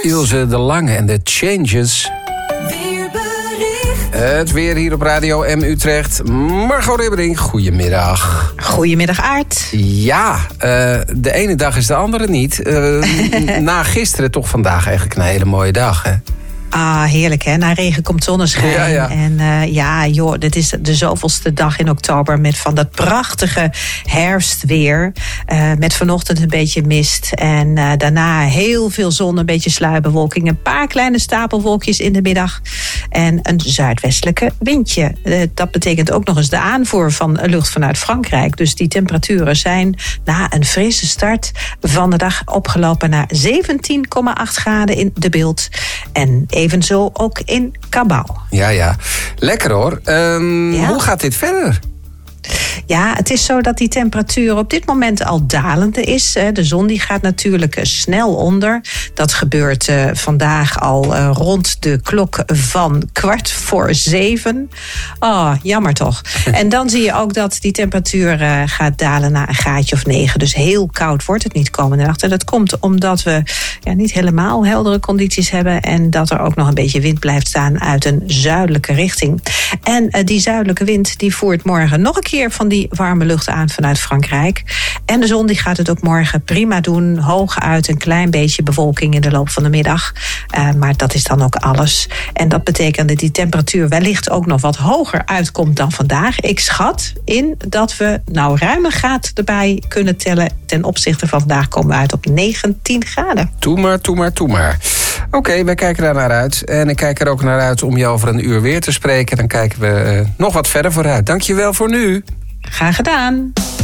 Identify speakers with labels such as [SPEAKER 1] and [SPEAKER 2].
[SPEAKER 1] Ilse de Lange en de Changes. Het weer hier op Radio M Utrecht. Margot Ribbering, goedemiddag.
[SPEAKER 2] Goedemiddag, Aart.
[SPEAKER 1] Ja, de ene dag is de andere niet. Na gisteren toch vandaag eigenlijk een hele mooie dag, hè?
[SPEAKER 2] Ah, heerlijk hè. Na regen komt zonneschijn.
[SPEAKER 1] Ja.
[SPEAKER 2] En dit is de zoveelste dag in oktober met van dat prachtige herfstweer. Met vanochtend een beetje mist. En daarna heel veel zon, een beetje sluierbewolking. Een paar kleine stapelwolkjes in de middag. En een zuidwestelijke windje. Dat betekent ook nog eens de aanvoer van lucht vanuit Frankrijk. Dus die temperaturen zijn na een frisse start van de dag opgelopen naar 17,8 graden in de Bilt. En evenzo ook in Cabau.
[SPEAKER 1] Ja. Lekker hoor. Hoe gaat dit verder?
[SPEAKER 2] Ja, het is zo dat die temperatuur op dit moment al dalende is. De zon die gaat natuurlijk snel onder. Dat gebeurt vandaag al rond de klok van 6:15. Oh, jammer toch. En dan zie je ook dat die temperatuur gaat dalen naar een graadje of 9. Dus heel koud wordt het niet komende nacht. En dat komt omdat we niet helemaal heldere condities hebben. En dat er ook nog een beetje wind blijft staan uit een zuidelijke richting. En die zuidelijke wind die voert morgen nog een keer van die warme lucht aan vanuit Frankrijk. En de zon die gaat het ook morgen prima doen. Hooguit een klein beetje bewolking in de loop van de middag. Maar dat is dan ook alles. En dat betekent dat die temperatuur wellicht ook nog wat hoger uitkomt dan vandaag. Ik schat in dat we ruim een graad erbij kunnen tellen. Ten opzichte van vandaag komen we uit op 19 graden.
[SPEAKER 1] Toe maar. Oké, wij kijken daar naar uit. En ik kijk er ook naar uit om je over een uur weer te spreken. Dan kijken we nog wat verder vooruit. Dankjewel voor nu.
[SPEAKER 2] Graag gedaan.